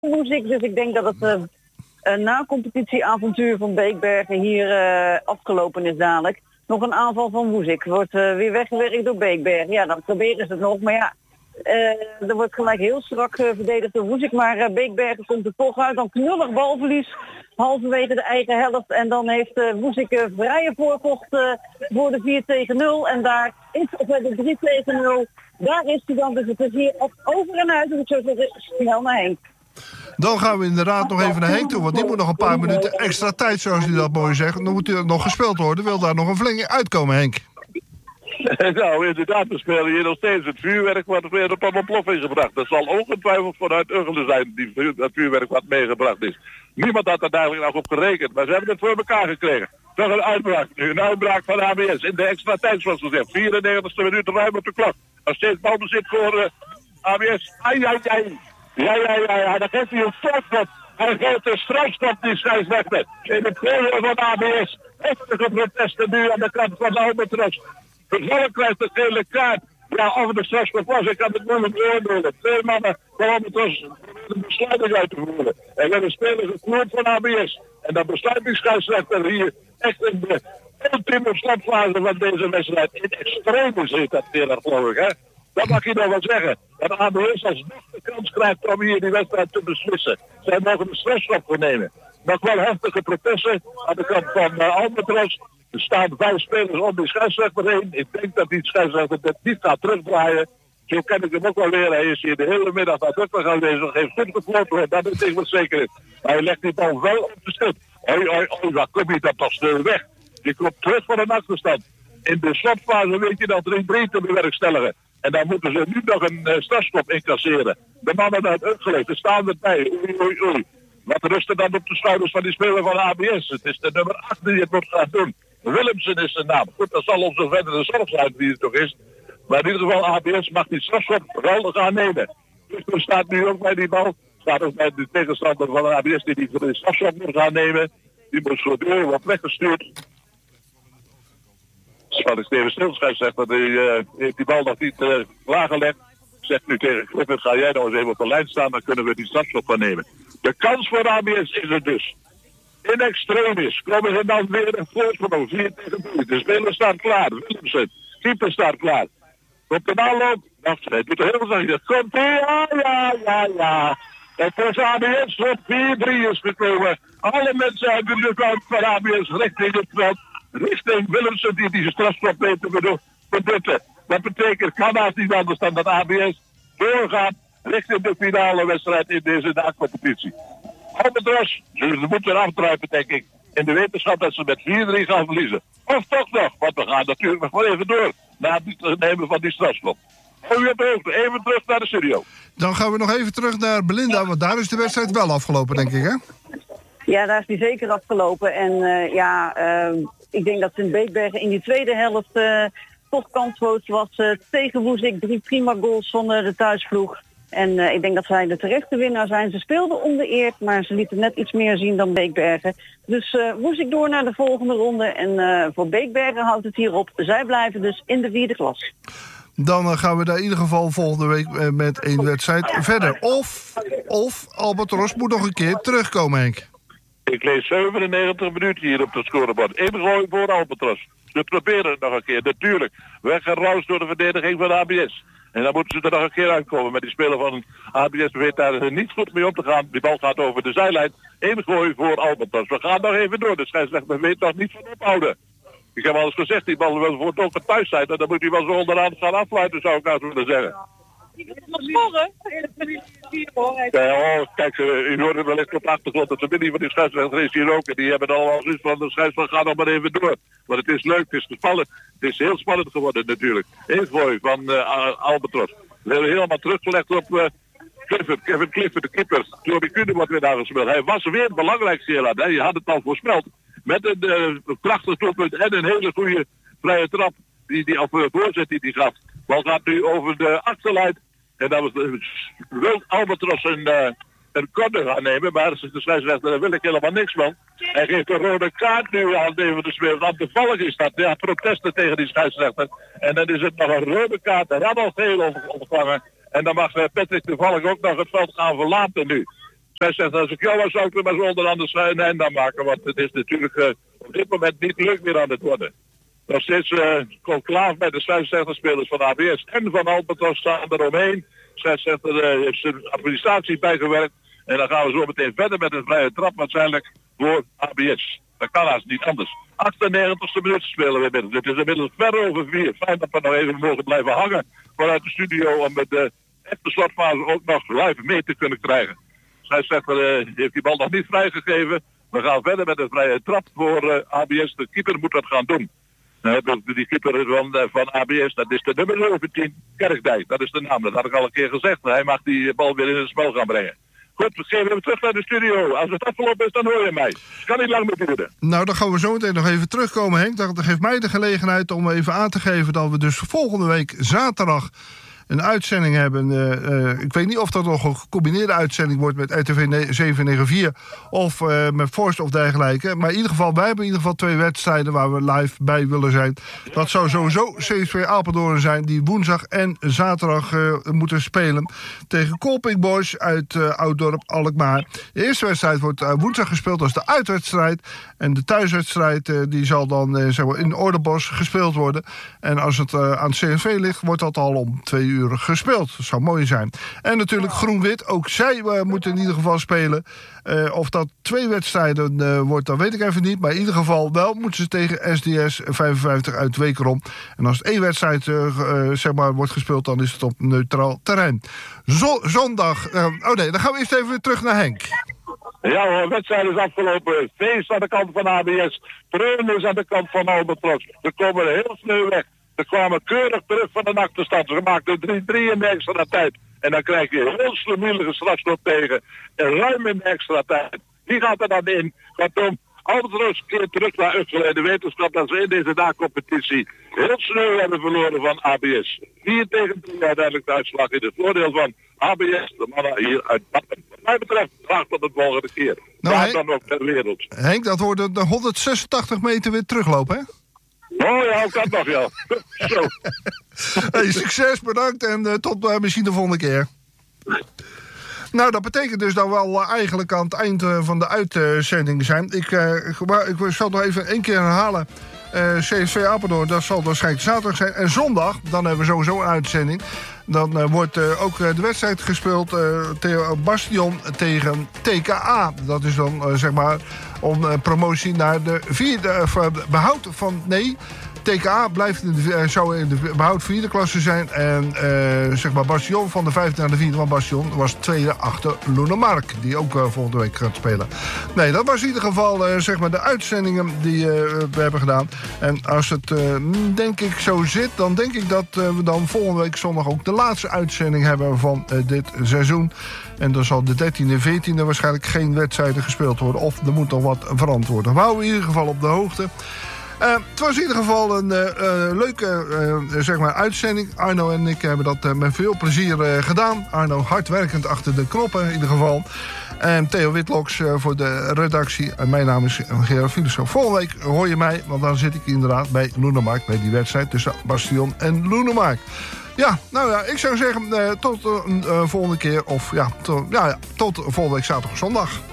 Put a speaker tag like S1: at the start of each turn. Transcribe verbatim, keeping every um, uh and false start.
S1: muziek, dus ik denk dat het uh, een na-competitieavontuur van Beekbergen hier uh, afgelopen is dadelijk. Nog een aanval van Woezik. Wordt uh, weer weggewerkt door Beekbergen. Ja, dan proberen ze het nog, maar ja, uh, er wordt gelijk heel strak uh, verdedigd door Woezik. Maar uh, Beekbergen komt er toch uit. Dan knullig balverlies, halverwege de eigen helft. En dan heeft uh, Woezik uh, vrije voorpocht uh, voor de vier tegen nul. En daar is op de drie tegen nul. Daar is hij dan, dus het is hier over en uit. Dus ik zou zeggen, snel naar Henk.
S2: Dan gaan we inderdaad nog even naar Henk toe, want die moet nog een paar minuten extra tijd, zoals hij dat mooi zegt. Dan moet hij nog gespeeld worden. Wil daar nog een flink uitkomen, Henk?
S3: Nou, inderdaad, we spelen hier nog steeds het vuurwerk wat weer op een ontploffing gebracht. Dat zal ongetwijfeld vanuit Uggelen zijn, die vuur, dat vuurwerk wat meegebracht is. Niemand had er eigenlijk nog op gerekend, maar ze hebben het voor elkaar gekregen. Toch een uitbraak nu, een uitbraak van A B S in de extra tijd, zoals gezegd. vierennegentigste minuut ruim op de klok. Nog steeds balbezit voor uh, A B S. Ai, ai, ai. Ja, ja, ja, ja, dan geeft hij een voorschot. Hij geeft een strafschop, die scheidsrechter. In het tweede van A B S. Heftige protesten nu aan de kant van de Albatros. Vervolgens krijgt de gele kaart. Ja, of de strafschop was, ik kan het moeilijk beoordelen. Twee mannen van Albatros de besluiting uit te voeren. En we hebben spelers gekloord van A B S. En dan besluit die scheidsrechter hier echt in de ultieme slotfase van deze wedstrijd. In extreme zit dat weer, geloof ik, hè. Dat mag je nog wel zeggen. Dat A B S alsnog de kans krijgt om hier die wedstrijd te beslissen. Zij mogen de strafschop voor nemen. Nog wel heftige protesten aan de kant van uh, Albatros. Er staan vijf spelers om die scheidsrechter heen. Ik denk dat die scheidsrechter dit niet gaat terugdraaien. Zo ken ik hem ook wel weer. Hij is hier de hele middag nadrukkelijk aanwezig. Heeft goed gefloten. Dat is ik wat zeker is. Maar hij legt die bal wel op de schut. Hoi, hoi, hoi. Waar kom je dat toch snel weg? Die komt terug van een achterstand. In de slotfase weet je dat er een drie te bewerkstelligen. En dan moeten ze nu nog een uh, strafschop incasseren. De mannen uit Uggelen, er staan erbij. Oei, oei, oei. Wat rusten dan op de schouders van die speler van A B S. Het is de nummer acht die het moet gaan doen. Willemsen is zijn naam. Goed, dat zal onze verdere zorg zijn wie het toch is. Maar in ieder geval, A B S mag die strafschop wel gaan nemen. Dus er staat nu ook bij die bal. Staat ook bij de tegenstander van A B S die die voor de strafschop moet gaan nemen. Die moet zo door, wordt weggestuurd. Wat ik Steven Stilschijf zegt, dat hij uh, heeft die bal nog niet uh, klaargelegd. Zegt nu tegen Clifford, ga jij nou eens even op de lijn staan, dan kunnen we die strafschop gaan nemen. De kans voor A B S is er dus. In extremis komen ze dan weer een voorsprong. vier tegen drie. De speler staat klaar. Willemsen. Keeper staat klaar. Op de aanloop. Wacht, hij doet er heel zachtjes. Komt hij? Ja, ja, ja, ja. En voor A B S op vier drie is gekomen. Alle mensen hebben de kant van A B S richting het veld. Richting Willemsen die die strafschop weet te benutten. Dat betekent, kan haast niet anders dan dat A B S doorgaat richting de finale wedstrijd in deze na-competitie. Albatros, ze moeten er aftruipen, denk ik, in de wetenschap dat ze met vier drie gaan verliezen. Of toch nog, want we gaan natuurlijk nog wel even door na het nemen van die strafschop. Hou je op de hoogte, even terug naar de studio.
S2: Dan gaan we nog even terug naar Belinda, want daar is de wedstrijd wel afgelopen, denk ik, hè?
S1: Ja, daar is die zeker afgelopen. En uh, ja, uh, ik denk dat in Beekbergen in die tweede helft uh, toch kansloos was uh, tegen Woezik. Drie prima goals van uh, de thuisploeg. En uh, ik denk dat zij de terechte winnaar zijn. Ze speelden om de eer, maar ze lieten net iets meer zien dan Beekbergen. Dus uh, Woezik door naar de volgende ronde. En uh, voor Beekbergen houdt het hier op. Zij blijven dus in de vierde klas.
S2: Dan uh, gaan we daar in ieder geval volgende week uh, met één wedstrijd verder. Of, of Albatros moet nog een keer terugkomen, Henk.
S3: Ik lees zevenennegentig minuten hier op het scorebord. Eén gooi voor Albatros. Ze proberen het nog een keer, natuurlijk. Weggeroust door de verdediging van A B S. En dan moeten ze er nog een keer uitkomen. Met die speler van A B S weet daar niet goed mee om te gaan. Die bal gaat over de zijlijn. Eén gooi voor Albatros. We gaan nog even door. De scheidsrechter weet nog niet van ophouden. Ik heb al eens gezegd, die bal wil voor het ook thuis zijn. En dan moet hij wel zo onderaan gaan afluiten, zou ik nou willen zeggen. Ja, oh, kijk, u hoort het wellicht op de achtergrond. Dat de familie van die scheidsrechter is hier ook. En die hebben allemaal zoiets van, de scheidsrechter gaat nog maar even door. Want het is leuk, het is spannend. Het is heel spannend geworden natuurlijk. Eén gooi van uh, Albatros. We hebben helemaal teruggelegd op uh, Clifford, Kevin Clifford, de keeper. Joby Kuhne wordt weer aangespeeld. Hij was weer het belangrijkste heel aan. Je had het al voorspeld. Met een uh, prachtig doelpunt en een hele goede vrije trap. Die, die, of uh, voorzet die hij gaf. Bal gaat nu over de achterlijn. En dat was uh, wil Albatros een, uh, een corner gaan nemen. Maar de scheidsrechter, daar wil ik helemaal niks van. Hij geeft een rode kaart nu aan de speler. Want toevallig is dat. Ja, protesten tegen die scheidsrechter. En dan is het nog een rode kaart. En dan al veel ontvangen. En dan mag uh, Patrick toevallig ook nog het veld gaan verlaten nu. Hij zegt, als ik jou was, zou ik er maar zo onder andere een einde aan maken. Want het is natuurlijk uh, op dit moment niet leuk meer aan het worden. Nog steeds uh, conclaaf bij de scheidsrechterspelers van A B S en van Albatros staan eromheen. Scheidsrechter uh, heeft zijn administratie bijgewerkt. En dan gaan we zo meteen verder met een vrije trap waarschijnlijk voor A B S. Dat kan haast niet anders. achtennegentigste minuut spelen we inmiddels. Het is inmiddels ver over vier. Fijn dat we nog even mogen blijven hangen vanuit de studio om met de echte slotfase ook nog live mee te kunnen krijgen. Scheidsrechter uh, heeft die bal nog niet vrijgegeven. We gaan verder met een vrije trap voor uh, A B S. De keeper moet dat gaan doen. Uh, die keeper van, uh, van A B S, dat is de nummer zeventien, Kerkdijk. Dat is de naam, dat had ik al een keer gezegd. Hij mag die bal weer in het spel gaan brengen. Goed, we geven hem terug naar de studio. Als het afgelopen is, dan hoor je mij. Het kan niet lang meer duren.
S2: Nou, dan gaan we zo meteen nog even terugkomen, Henk. Dat geeft mij de gelegenheid om even aan te geven dat we dus volgende week zaterdag een uitzending hebben. Uh, uh, ik weet niet of dat nog een gecombineerde uitzending wordt met R T V zeven negen vier of uh, met Forst of dergelijke. Maar in ieder geval, wij hebben in ieder geval twee wedstrijden waar we live bij willen zijn. Dat zou sowieso C S V Apeldoorn zijn, die woensdag en zaterdag uh, moeten spelen tegen Kolping Boys uit uh, Ouddorp Alkmaar. De eerste wedstrijd wordt uh, woensdag gespeeld, dat is de uitwedstrijd. En de thuiswedstrijd uh, die zal dan uh, zeg maar in Ordebos gespeeld worden. En als het uh, aan het C S V ligt, wordt dat al om twee uur gespeeld. Dat zou mooi zijn. En natuurlijk Groen-Wit. Ook zij uh, moeten in ieder geval spelen. Uh, of dat twee wedstrijden uh, wordt, dat weet ik even niet. Maar in ieder geval wel moeten ze tegen S D S vijfenvijftig uit Wekerom. En als het één wedstrijd uh, uh, zeg maar wordt gespeeld, dan is het op neutraal terrein. Zo- zondag. Uh, oh nee, dan gaan we eerst even weer terug naar Henk.
S3: Ja, de wedstrijd is afgelopen. Feest aan de kant van A B S. Treun is aan de kant van Albatros. We komen heel snel weg. Ze kwamen keurig terug van een achterstand. Ze maakten drie drie in de extra tijd. En dan krijg je een heel slimielige strafschop tegen. En ruim in de extra tijd. Die gaat er dan in. Kortom, Albatros keert terug naar Ussel. En de wetenschap dat we in deze dagcompetitie heel snel hebben verloren van A B S. vier tegen drie uiteindelijk de uitslag in het voordeel van A B S. De mannen hier uit Bakken. Wat mij betreft, graag tot de volgende keer.
S2: Nou,
S3: Waar
S2: Henk,
S3: dan ook ter wereld.
S2: Henk, dat wordt de honderdzesentachtig meter weer teruglopen, hè?
S3: Oh ja, hoe kan het nog, ja. Zo.
S2: Hey, succes, bedankt en uh, tot uh, misschien de volgende keer. Nou, dat betekent dus dat we al uh, eigenlijk aan het eind uh, van de uitzending zijn. Ik, uh, ik, maar, ik zal nog even één keer herhalen. Uh, C S V Apeldoorn, dat zal waarschijnlijk zaterdag zijn. En zondag, dan hebben we sowieso een uitzending. Dan uh, wordt uh, ook uh, de wedstrijd gespeeld. Uh, Theo Bastion tegen T K A. Dat is dan uh, zeg maar om uh, promotie naar de vierde uh, behoud van... Nee, T K A blijft in de, uh, zou in de behoud vierde klasse zijn. En uh, zeg maar Bastion van de vijfde naar de vierde van Bastion was tweede achter Loenemark. Die ook uh, volgende week gaat spelen. Nee, dat was in ieder geval uh, zeg maar de uitzendingen die uh, we hebben gedaan. En als het uh, denk ik zo zit, dan denk ik dat uh, we dan volgende week zondag ook de laatste uitzending hebben van uh, dit seizoen. En dan zal de dertiende en veertiende waarschijnlijk geen wedstrijden gespeeld worden. Of er moet nog wat veranderd worden. We houden in ieder geval op de hoogte. Uh, het was in ieder geval een uh, uh, leuke uh, zeg maar uitzending. Arno en ik hebben dat uh, met veel plezier uh, gedaan. Arno hardwerkend achter de knoppen in ieder geval. En Theo Witloks uh, voor de redactie. En mijn naam is Gerard Philipsen. Volgende week hoor je mij, want dan zit ik inderdaad bij Loenemark. Bij die wedstrijd tussen Bastion en Loenemark. Ja, nou ja, ik zou zeggen uh, tot een uh, volgende keer. Of ja, to, ja, ja, tot volgende week zaterdag of zondag.